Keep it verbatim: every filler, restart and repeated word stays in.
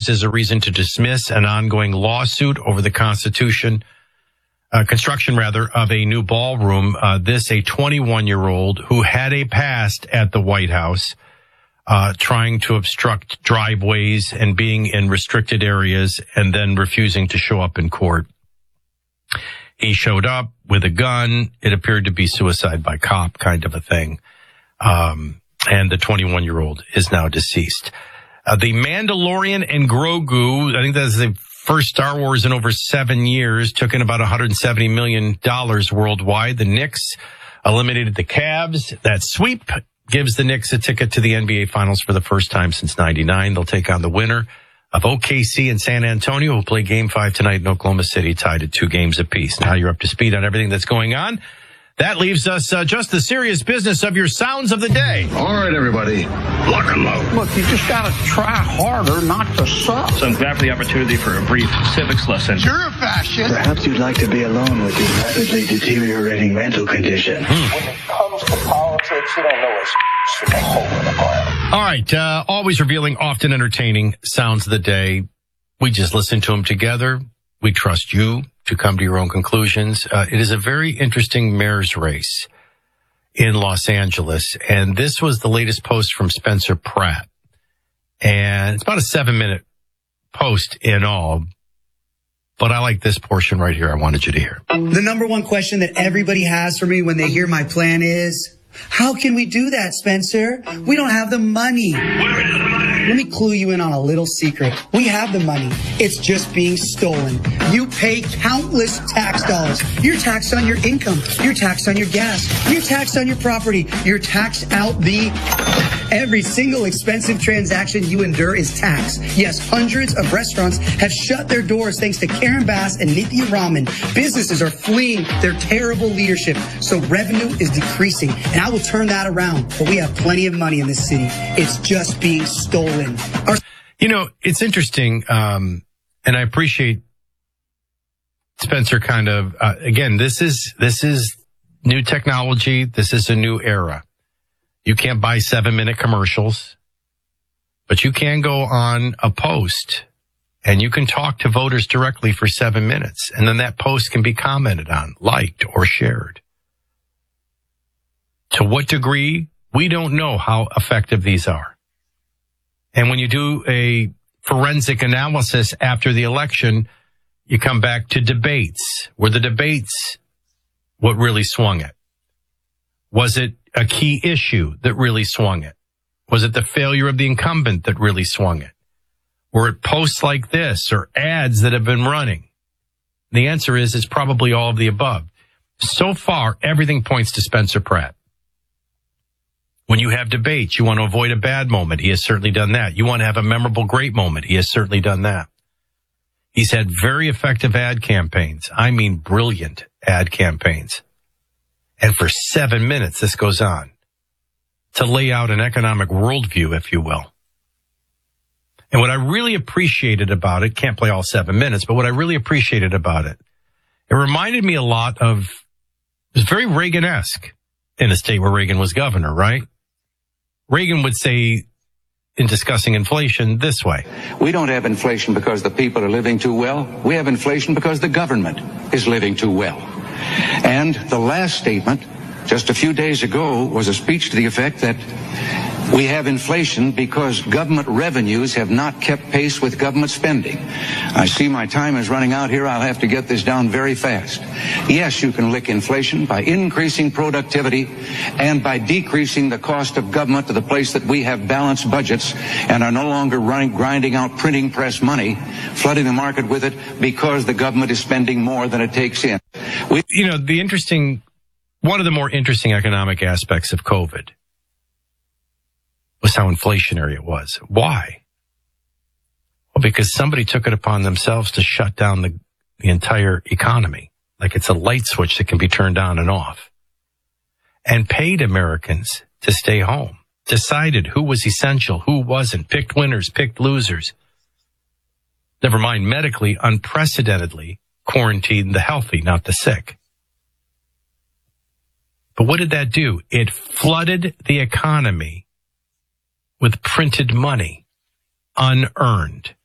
as a reason to dismiss an ongoing lawsuit over the Constitution, uh, construction rather, of a new ballroom. Uh, this, a twenty-one-year-old who had a past at the White House, uh, trying to obstruct driveways and being in restricted areas and then refusing to show up in court. He showed up with a gun. It appeared to be suicide by cop kind of a thing. Um, and the twenty-one-year-old is now deceased. Uh, the Mandalorian and Grogu, I think that's the first Star Wars in over seven years, took in about one hundred seventy million dollars worldwide. The Knicks eliminated the Cavs. That sweep gives the Knicks a ticket to the N B A Finals for the first time since ninety-nine. They'll take on the winner of O K C and San Antonio, who will play Game five tonight in Oklahoma City, tied at two games apiece. Now you're up to speed on everything that's going on. That leaves us uh, just the serious business of your sounds of the day. All right, everybody, lock 'em up. Look, you just got to try harder not to suck. So I'm glad for the opportunity for a brief civics lesson. You're a fascist. Perhaps you'd like to be alone with your rapidly deteriorating mental condition. Hmm. When it comes to politics, you don't know it's from a hole in the ground. All right, uh, always revealing, often entertaining sounds of the day. We just listen to them together. We trust you to come to your own conclusions. Uh, it is a very interesting mayor's race in Los Angeles, and this was the latest post from Spencer Pratt. And it's about a seven-minute post in all, but I like this portion right here I wanted you to hear. The number one question that everybody has for me when they hear my plan is, how can we do that, Spencer? We don't have the money. Let me clue you in on a little secret. We have the money. It's just being stolen. You pay countless tax dollars. You're taxed on your income. You're taxed on your gas. You're taxed on your property. You're taxed out the... Every single expensive transaction you endure is taxed. Yes, hundreds of restaurants have shut their doors thanks to Karen Bass and Nithya Raman. Businesses are fleeing their terrible leadership, so revenue is decreasing. And I will turn that around, but we have plenty of money in this city. It's just being stolen. Our- you know, it's interesting, um, and I appreciate Spencer kind of, uh, again, this is, this is new technology. This is a new era. You can't buy seven-minute commercials, but you can go on a post and you can talk to voters directly for seven minutes. And then that post can be commented on, liked, or shared. To what degree, we don't know how effective these are. And when you do a forensic analysis after the election, you come back to debates. Were the debates what really swung it? Was it a key issue that really swung it? Was it the failure of the incumbent that really swung it? Were it posts like this or ads that have been running? The answer is it's probably all of the above. So far, everything points to Spencer Pratt. When you have debates, you want to avoid a bad moment. He has certainly done that. You want to have a memorable, great moment. He has certainly done that. He's had very effective ad campaigns. I mean, brilliant ad campaigns. And for seven minutes, this goes on to lay out an economic worldview, if you will. And what I really appreciated about it, can't play all seven minutes, but what I really appreciated about it, it reminded me a lot of, it was very Reagan-esque in a state where Reagan was governor, right? Reagan would say, in discussing inflation, this way. We don't have inflation because the people are living too well. We have inflation because the government is living too well. And the last statement, just a few days ago, was a speech to the effect that we have inflation because government revenues have not kept pace with government spending. I see my time is running out here. I'll have to get this down very fast. Yes, you can lick inflation by increasing productivity and by decreasing the cost of government to the place that we have balanced budgets and are no longer running, grinding out printing press money, flooding the market with it because the government is spending more than it takes in. We- you know, the interesting, one of the more interesting economic aspects of COVID was how inflationary it was. Why? Well, because somebody took it upon themselves to shut down the, the entire economy. Like it's a light switch that can be turned on and off. And paid Americans to stay home. Decided who was essential, who wasn't. Picked winners, picked losers. Never mind medically, unprecedentedly quarantined the healthy, not the sick. But what did that do? It flooded the economy with printed money, unearned.